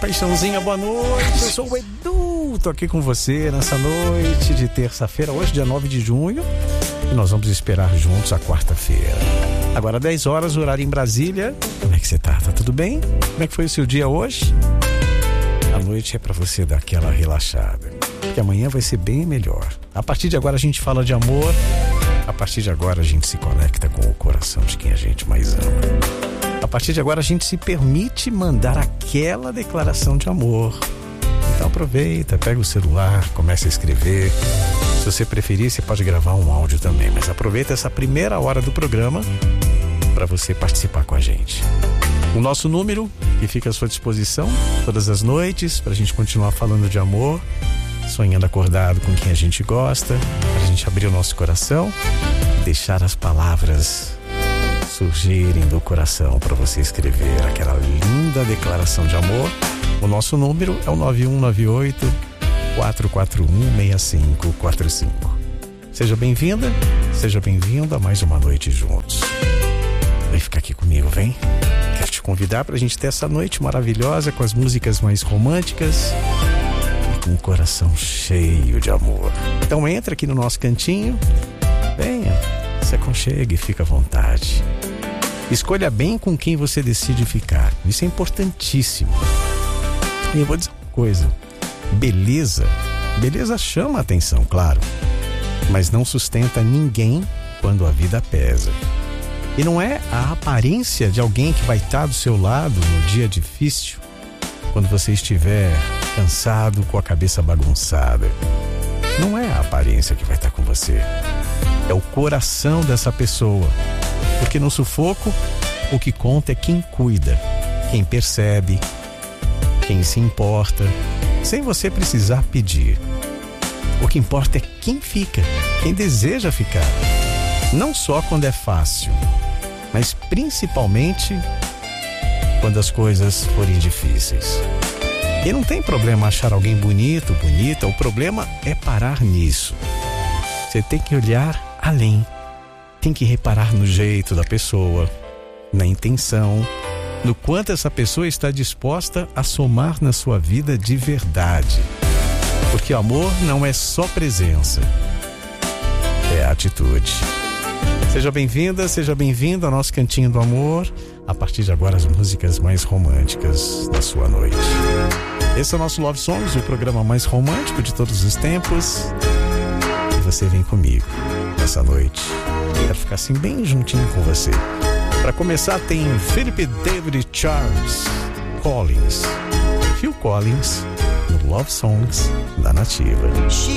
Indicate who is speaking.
Speaker 1: paixãozinha, boa noite. Eu sou o Edu, tô aqui com você nessa noite de terça-feira, hoje dia 9 de junho, e nós vamos esperar juntos a quarta-feira. Agora 10 horas, horário em Brasília. Como é que você tá? Tá tudo bem? Como é que foi o seu dia hoje? A noite é pra você dar aquela relaxada, que amanhã vai ser bem melhor. A partir de agora a gente fala de amor, a partir de agora a gente se conecta com o coração de quem a gente mais ama. A partir de agora a gente se permite mandar aquela declaração de amor. Então aproveita, pega o celular, começa a escrever. Se você preferir, você pode gravar um áudio também, mas aproveita essa primeira hora do programa para você participar com a gente. O nosso número, que fica à sua disposição todas as noites, para a gente continuar falando de amor, sonhando acordado com quem a gente gosta, para a gente abrir o nosso coração, deixar as palavras surgirem do coração para você escrever aquela linda declaração de amor. O nosso número é o 9198-441-6545. Seja bem-vinda, seja bem-vindo a mais uma noite juntos. Vem ficar aqui comigo, vem. Quero te convidar para a gente ter essa noite maravilhosa com as músicas mais românticas e com o coração cheio de amor. Então entra aqui no nosso cantinho, venha, se aconchegue e fica à vontade. Escolha bem com quem você decide ficar. Isso é importantíssimo. E eu vou dizer uma coisa. Beleza chama a atenção, claro. Mas não sustenta ninguém quando a vida pesa. E não é a aparência de alguém que vai estar do seu lado no dia difícil, quando você estiver cansado, com a cabeça bagunçada. Não é a aparência que vai estar com você. É o coração dessa pessoa. Porque no sufoco, o que conta é quem cuida, quem percebe, quem se importa, sem você precisar pedir. O que importa é quem fica, quem deseja ficar. Não só quando é fácil, mas principalmente quando as coisas forem difíceis. E não tem problema achar alguém bonito, bonita, o problema é parar nisso. Você tem que olhar além. Tem que reparar no jeito da pessoa, na intenção, no quanto essa pessoa está disposta a somar na sua vida de verdade. Porque amor não é só presença, é atitude. Seja bem-vinda, seja bem-vindo ao nosso Cantinho do Amor. A partir de agora, as músicas mais românticas da sua noite. Esse é o nosso Love Songs, o programa mais romântico de todos os tempos. E você vem comigo nessa noite. Quero ficar assim bem juntinho com você. Para começar, tem Philip David Charles Collins, Phil Collins, no Love Songs da Nativa.